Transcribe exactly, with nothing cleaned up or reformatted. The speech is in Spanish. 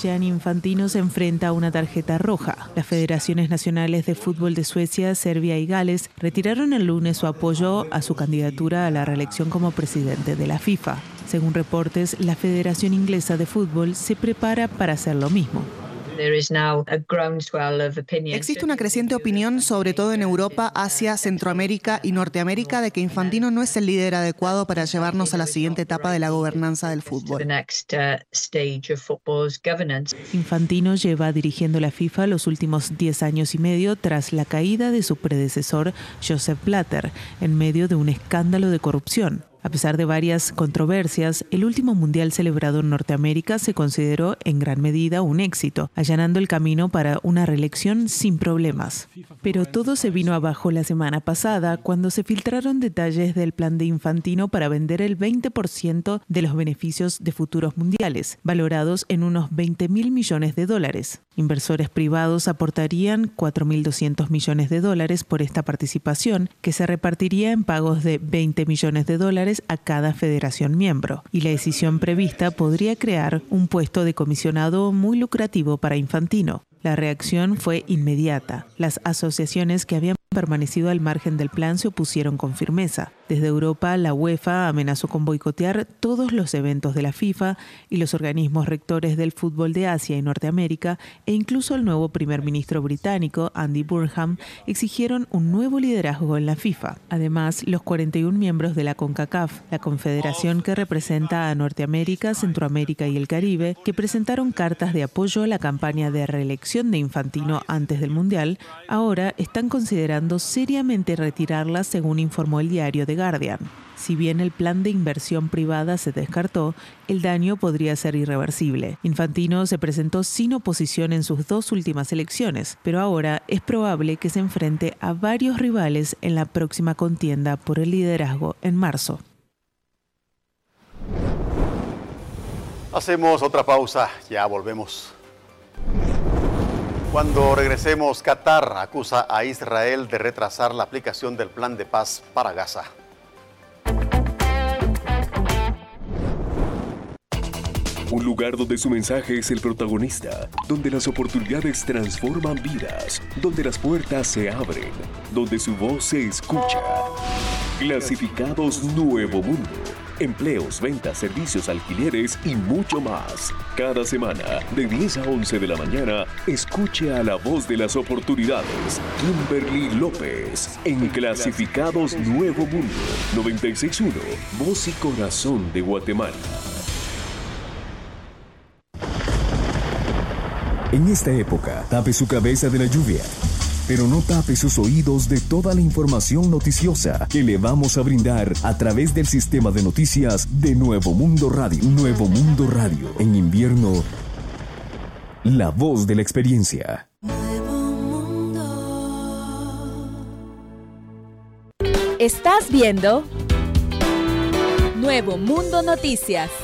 Gianni Infantino se enfrenta a una tarjeta roja. Las federaciones nacionales de fútbol de Suecia, Serbia y Gales retiraron el lunes su apoyo a su candidatura a la reelección como presidente de la FIFA. Según reportes, la Federación Inglesa de Fútbol se prepara para hacer lo mismo. Existe una creciente opinión, sobre todo en Europa, Asia, Centroamérica y Norteamérica, de que Infantino no es el líder adecuado para llevarnos a la siguiente etapa de la gobernanza del fútbol. Infantino lleva dirigiendo la FIFA los últimos diez años y medio tras la caída de su predecesor, Joseph Blatter, en medio de un escándalo de corrupción. A pesar de varias controversias, el último mundial celebrado en Norteamérica se consideró en gran medida un éxito, allanando el camino para una reelección sin problemas. Pero todo se vino abajo la semana pasada cuando se filtraron detalles del plan de Infantino para vender el veinte por ciento de los beneficios de futuros mundiales, valorados en unos veinte mil millones de dólares. Inversores privados aportarían cuatro mil doscientos millones de dólares por esta participación, que se repartiría en pagos de veinte millones de dólares a cada federación miembro, y la decisión prevista podría crear un puesto de comisionado muy lucrativo para Infantino. La reacción fue inmediata. Las asociaciones que habían permanecido al margen del plan se opusieron con firmeza. Desde Europa, la UEFA amenazó con boicotear todos los eventos de la FIFA y los organismos rectores del fútbol de Asia y Norteamérica, e incluso el nuevo primer ministro británico, Andy Burnham, exigieron un nuevo liderazgo en la FIFA. Además, los cuarenta y uno miembros de la CONCACAF, la confederación que representa a Norteamérica, Centroamérica y el Caribe, que presentaron cartas de apoyo a la campaña de reelección de Infantino antes del Mundial, ahora están considerando seriamente retirarla, según informó el diario The Guardian. Si bien el plan de inversión privada se descartó, el daño podría ser irreversible. Infantino se presentó sin oposición en sus dos últimas elecciones, pero ahora es probable que se enfrente a varios rivales en la próxima contienda por el liderazgo en marzo. Hacemos otra pausa, ya volvemos. Cuando regresemos, Qatar acusa a Israel de retrasar la aplicación del plan de paz para Gaza. Un lugar donde su mensaje es el protagonista, donde las oportunidades transforman vidas, donde las puertas se abren, donde su voz se escucha. Clasificados Nuevo Mundo. Empleos, ventas, servicios, alquileres y mucho más. Cada semana, de diez a once de la mañana, escuche a la voz de las oportunidades, Kimberly López, en Clasificados Nuevo Mundo, noventa y seis punto uno, Voz y Corazón de Guatemala. En esta época, tape su cabeza de la lluvia, pero no tape sus oídos de toda la información noticiosa que le vamos a brindar a través del sistema de noticias de Nuevo Mundo Radio. Nuevo Mundo Radio. En invierno, la voz de la experiencia. Nuevo Mundo. Estás viendo Nuevo Mundo Noticias.